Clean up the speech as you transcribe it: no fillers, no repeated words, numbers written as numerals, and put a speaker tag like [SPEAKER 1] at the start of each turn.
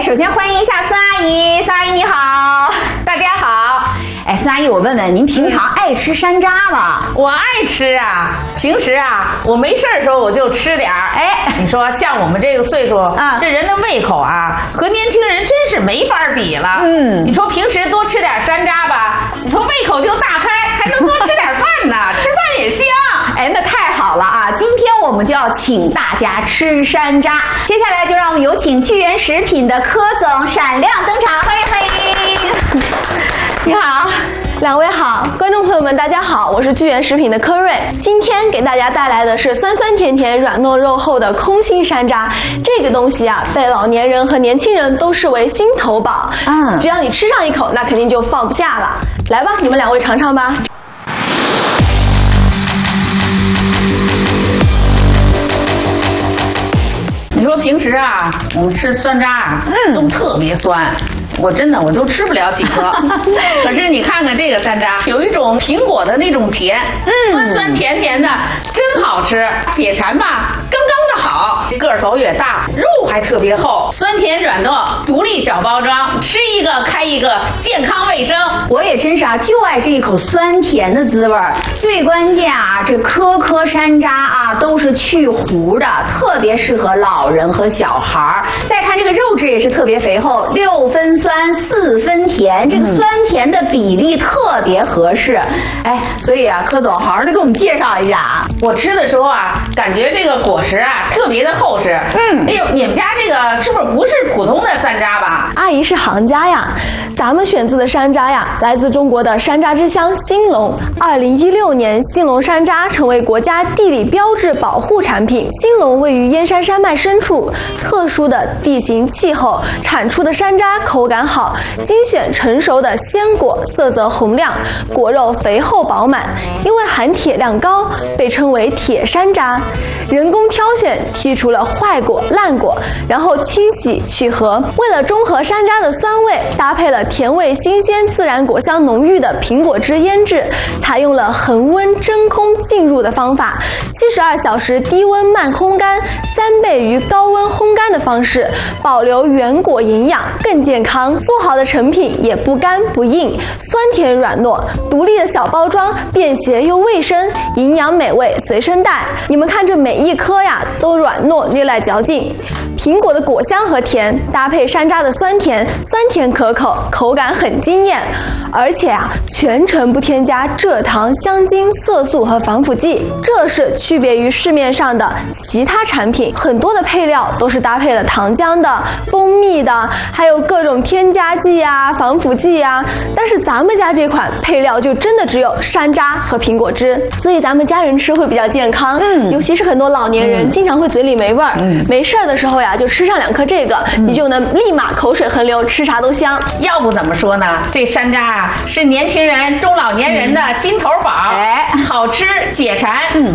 [SPEAKER 1] 首先欢迎一下孙阿姨，孙阿姨你好。
[SPEAKER 2] 大家好。
[SPEAKER 1] 孙阿姨，我问问您平常爱吃山楂吗？
[SPEAKER 2] 我爱吃啊，平时啊，我没事的时候我就吃点儿。你说像我们这个岁数啊，这人的胃口啊，和年轻人真是没法比了。你说平时多吃点山楂吧，你说胃口就大开，还能多吃点饭呢，吃饭也香。
[SPEAKER 1] 那太好了啊！今天我们就要请大家吃山楂。接下来就让我们有请聚源食品的柯总闪亮登场，欢迎欢迎。
[SPEAKER 3] 你好，两位好，观众朋友们大家好，我是聚源食品的柯瑞。今天给大家带来的是酸酸甜甜、软糯肉厚的空心山楂。这个东西啊，被老年人和年轻人都视为心头宝。只要你吃上一口，那肯定就放不下了。来吧，你们两位尝尝吧。
[SPEAKER 2] 你说平时啊，我们吃酸楂啊，都特别酸。我都吃不了几颗。可是你看看这个山楂，有一种苹果的那种甜，酸酸甜甜的，真好吃。解馋吧，刚刚的好，个头也大，肉还特别厚，酸甜软糯，独立小包装，吃一个开一个，健康卫生。
[SPEAKER 1] 我也真是啊，就爱这一口酸甜的滋味。最关键啊，这颗颗山楂啊都是去核的，特别适合老人和小孩。再看这个肉质也是特别肥厚，6分酸4分甜，这个酸甜的比例特别合适。所以啊，柯总好好的给我们介绍一下啊。
[SPEAKER 2] 我吃的时候啊，感觉这个果实啊特别的厚实。哎呦，你们家这个是不是普通的山楂吧？
[SPEAKER 3] 阿姨是行家呀，咱们选自的山楂呀，来自中国的山楂之乡兴隆。2016年，兴隆山楂成为国家地理标志保护产品。兴隆位于燕山山脉深处，特殊的地形气候，产出的山楂口感好，精选成熟的鲜果，色泽红亮，果肉肥厚饱满。因为含铁量高，被称为铁山楂。人工挑选，剔除了坏果、烂果，然后清洗去核。为了中和山楂的酸味，搭配了甜味新鲜、自然果香浓郁的苹果汁腌制，采用了恒温真空浸入的方法，72小时低温慢烘干，3倍于高温烘干的方式，保留原果营养，更健康。做好的成品也不干不硬，酸甜软糯，独立的小包装，便携又卫生，营养美味随身带。你们看这每一颗呀，都软糯略带嚼劲。苹果的果香和甜搭配山楂的酸甜，酸甜可口，口感很惊艳。而且啊，全程不添加蔗糖、香精、色素和防腐剂，这是区别于市面上的其他产品。很多的配料都是搭配了糖浆的、蜂蜜的，还有各种添加剂啊、防腐剂啊。但是咱们家这款配料就真的只有山楂和苹果汁，所以咱们家人吃会比较健康。尤其是很多老年人经常会嘴里没味儿，没事的时候呀，就吃上2颗这个，你就能立马口水横流，吃啥都香。
[SPEAKER 2] 要不怎么说呢？这山楂啊，是年轻人、中老年人的心头宝。好吃解馋，